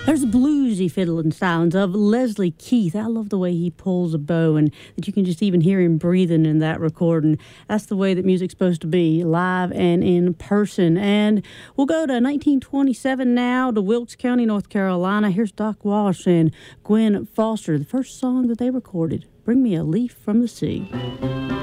There's the bluesy fiddling sounds of Leslie Keith. I love the way he pulls a bow and that you can just even hear him breathing in that recording. That's the way that music's supposed to be, live and in person. And we'll go to 1927 now to Wilkes County, North Carolina. Here's Doc Walsh and Gwen Foster, the first song that they recorded, Bring Me a Leaf from the Sea.